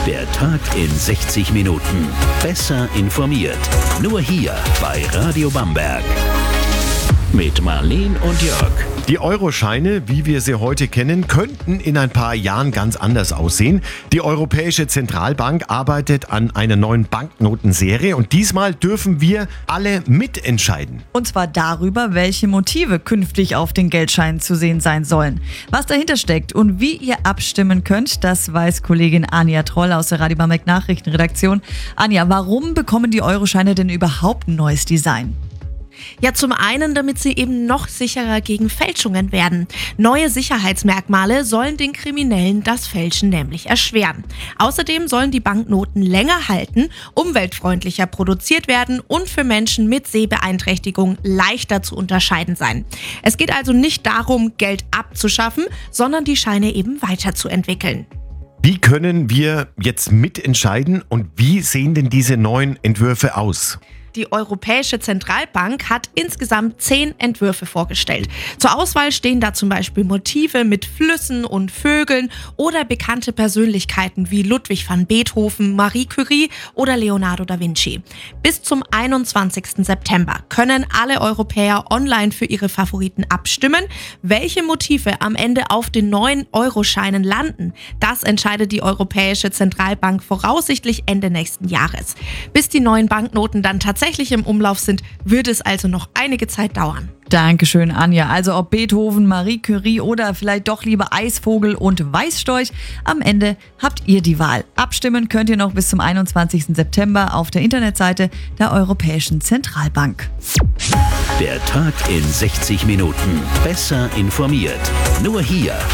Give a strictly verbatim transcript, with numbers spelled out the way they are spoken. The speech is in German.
Der Tag in sechzig Minuten. Besser informiert. Nur hier bei Radio Bamberg. Mit Marleen und Jörg. Die Euroscheine, wie wir sie heute kennen, könnten in ein paar Jahren ganz anders aussehen. Die Europäische Zentralbank arbeitet an einer neuen Banknotenserie und diesmal dürfen wir alle mitentscheiden. Und zwar darüber, welche Motive künftig auf den Geldscheinen zu sehen sein sollen. Was dahinter steckt und wie ihr abstimmen könnt, das weiß Kollegin Anja Troll aus der Radio Bamberg Nachrichtenredaktion. Anja, warum bekommen die Euroscheine denn überhaupt ein neues Design? Ja, zum einen, damit sie eben noch sicherer gegen Fälschungen werden. Neue Sicherheitsmerkmale sollen den Kriminellen das Fälschen nämlich erschweren. Außerdem sollen die Banknoten länger halten, umweltfreundlicher produziert werden und für Menschen mit Sehbeeinträchtigung leichter zu unterscheiden sein. Es geht also nicht darum, Geld abzuschaffen, sondern die Scheine eben weiterzuentwickeln. Wie können wir jetzt mitentscheiden und wie sehen denn diese neuen Entwürfe aus? Die Europäische Zentralbank hat insgesamt zehn Entwürfe vorgestellt. Zur Auswahl stehen da zum Beispiel Motive mit Flüssen und Vögeln oder bekannte Persönlichkeiten wie Ludwig van Beethoven, Marie Curie oder Leonardo da Vinci. Bis zum einundzwanzigsten September können alle Europäer online für ihre Favoriten abstimmen. Welche Motive am Ende auf den neuen Euroscheinen landen, das entscheidet die Europäische Zentralbank voraussichtlich Ende nächsten Jahres. Bis die neuen Banknoten dann tatsächlich im Umlauf sind, wird es also noch einige Zeit dauern. Dankeschön, Anja. Also ob Beethoven, Marie Curie oder vielleicht doch lieber Eisvogel und Weißstorch, am Ende habt ihr die Wahl. Abstimmen könnt ihr noch bis zum einundzwanzigsten September auf der Internetseite der Europäischen Zentralbank. Der Tag in sechzig Minuten. Besser informiert. Nur hier